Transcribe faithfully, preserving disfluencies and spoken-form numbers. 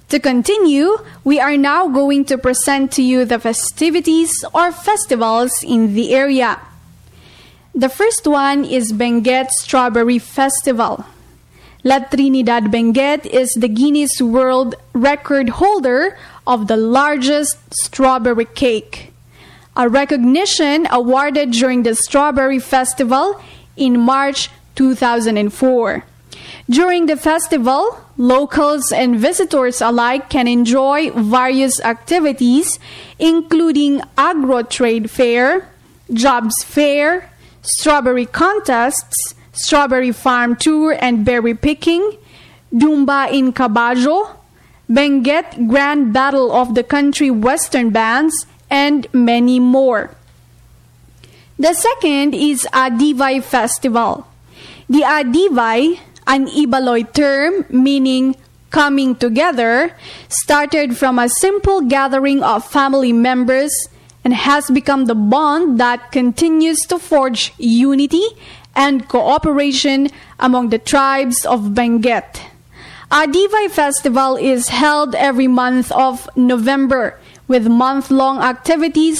To continue, we are now going to present to you the festivities or festivals in the area. The first one is Benguet Strawberry Festival. La Trinidad Benguet is the Guinness World Record holder of the largest strawberry cake, a recognition awarded during the Strawberry Festival in March two thousand four. During the festival, locals and visitors alike can enjoy various activities, including agro-trade fair, jobs fair, strawberry contests, strawberry farm tour and berry picking, Dumba in Caballo, Benguet Grand Battle of the Country Western Bands, and many more. The second is Adivay Festival. The Adivay, an Ibaloy term meaning coming together, started from a simple gathering of family members and has become the bond that continues to forge unity and cooperation among the tribes of Benguet. Adivay Festival is held every month of November with month-long activities